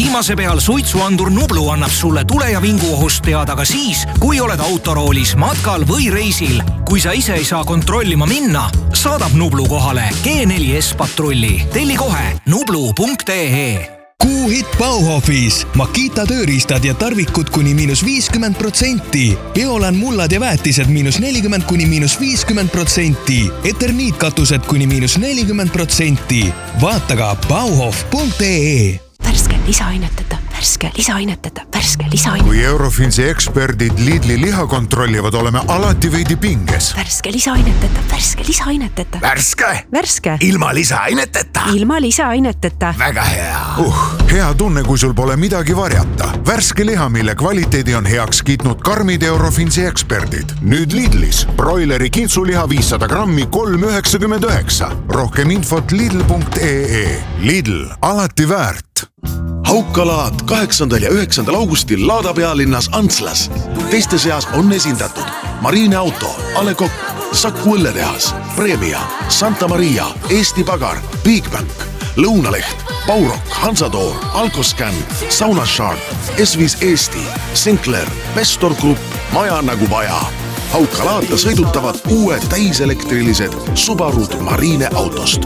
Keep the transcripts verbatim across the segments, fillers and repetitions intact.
viimase peal suitsuandur Nublu annab sulle tule- ja vinguohust teada ka siis, kui oled autoroolis, matkal või reisil. Kui sa ise ei saa kontrollima minna, saadab Nublu kohale G neli S patrulli. Telli kohe nublu punkt ee. Kuuhit Bauhofis. Makita tööriistad ja tarvikud kuni miinus viiskümmend protsenti. Biolan mullad ja väetised miinus nelikümmend kuni miinus viiskümmend protsenti. Eterniitkatused kuni miinus nelikümmend protsenti. Vaata ka bauhof punkt ee. Värske lisaaineteta, värske lisaaineteta, värske lisaaineteta. Kui Eurofinsi eksperdid Lidli liha kontrollivad, oleme alati veidi pinges. Värske lisaaineteta, värske lisaaineteta. Värske? Värske. Ilma lisaaineteta? Ilma lisaaineteta. Väga hea. Uh, hea tunne, kui sul pole midagi varjata. Värske liha, mille kvaliteedi on heaks kiitnud karmid Eurofinsi eksperdid. Nüüd Lidlis. Broileri kintsuliha viissada grammi kolm üheksakümmend üheksa. Rohkem infot lidl punkt ee. Lidl, alati väärt. Haukalaad kaheksandal ja üheksandal augustil Laada pealinnas Antslas. Teiste seas on esindatud Marine Auto, A Le Coq, Saku õlletehas, Premia, Santa Maria, Eesti Pagar, Bigbank, Lõunaleht, Baurok, Hansator, Alcoscan, Sauna Shark, S viis Eesti, Sinclair, Vestor Group, Maja nagu vaja. Haukalaata sõidutavad uued täiselektrilised Subarud Marine Autost.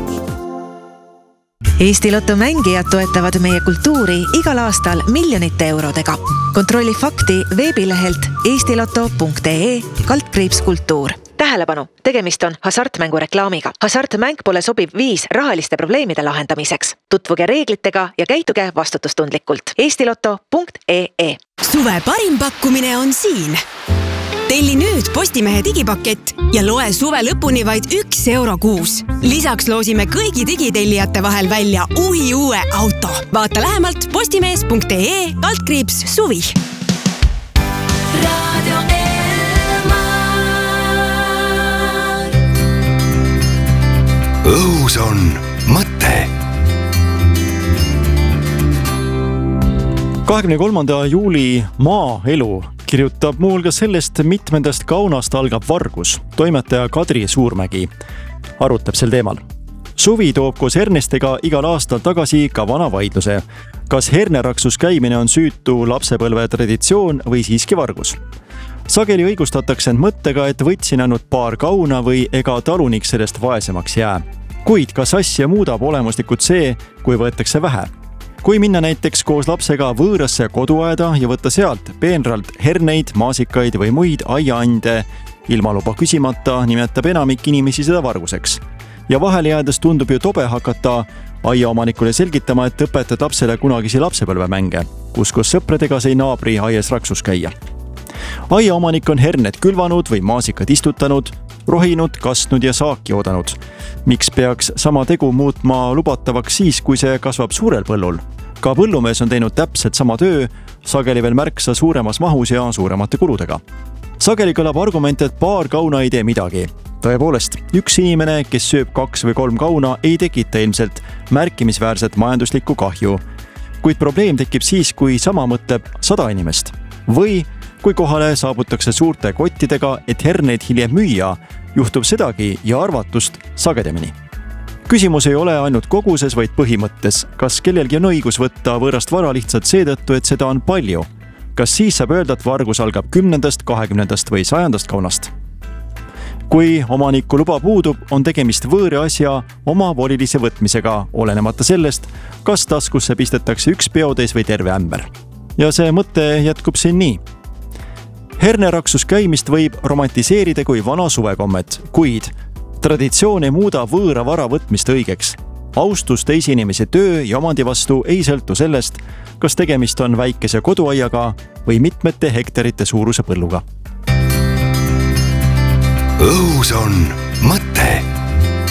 Eesti Lotto mängijad toetavad meie kultuuri igal aastal miljonite eurodega. Kontrolli fakti veebilehelt eestiloto punkt ee kaldkriips kultuur. Tähelepanu, tegemist on hasartmängu reklaamiga. Hasartmäng pole sobiv viis rahaliste probleemide lahendamiseks. Tutvuge reeglitega ja käituge vastutustundlikult. eestiloto punkt ee. Suve parim pakkumine on siin. Telli nüüd Postimehe digipakett ja loe suve lõpuni vaid üks euro kuus. Lisaks loosime kõigi digitellijate vahel välja uhi uue auto. Vaata lähemalt postimees punkt ee kaldkriips suvi. Radio Õhus on mõte. kahekümne kolmanda juuli maaelu kirjutab muuhulgas sellest, mitmendast kaunast algab vargus. Toimetaja Kadri Suurmägi arutab sel teemal. Suvi toob koos hernestega igal aastal tagasi ka vana vaidluse. Kas herneraksus käimine on süütu lapsepõlve traditsioon või siiski vargus? Sageli õigustatakse end mõttega, et võtsin ainult paar kauna või ega talunik sellest vaesemaks jää. Kuid kas asja muudab olemuslikult see, kui võetakse vähe? Kui minna näiteks koos lapsega võõrasse koduaeda ja võtta sealt peenralt herneid, maasikaid või muid aiaande, ilma luba küsimata nimetab enamik inimesi seda varguseks. Ja vahele jäädes tundub ju tobe hakata aiaomanikule selgitama, et õpetad lapsele kunagisi lapsepõlvemänge, kus kus sõpradega sai naabri aias raksus käia. Aiaomanik on herned külvanud või maasikad istutanud, rohinud, kastnud ja saaki oodanud. Miks peaks sama tegu muutma lubatavaks siis, kui see kasvab suurel põllul? Ka põllumees on teinud täpselt sama töö, sageli veel märksa suuremas mahus ja suuremate kuludega. Sageli kõlab argument, et paar kauna ei tee midagi. Tõepoolest, üks inimene, kes sööb kaks või kolm kauna, ei tekita ilmselt märkimisväärset majanduslikku kahju. Kuid probleem tekib siis, kui sama mõtleb sada inimest. Või kui kohale saabutakse suurte kottidega, et herneid hiljem müüa, juhtub sedagi ja arvatust sagedamini. Küsimus ei ole ainult koguses, vaid põhimõttes. Kas kellelgi on õigus võtta võõrast vara lihtsalt seetõttu, et seda on palju? Kas siis saab öelda, et vargus algab kümnendast, kahekümnendast või sajandast kaunast? Kui omaniku luba puudub, on tegemist võõre asja oma volilise võtmisega, olenemata sellest, kas taskusse pistetakse üks peotäis või terve ämber. Ja see mõte jätkub siin nii. Herneraksus käimist võib romantiseerida kui vana suvekommet, kuid traditsioon ei muuda võõra vara võtmist õigeks. Austus teisi inimese töö ja omandi vastu ei sõltu sellest, kas tegemist on väikese koduaiaga või mitmete hektarite suuruse põlluga. Õhus on mõte.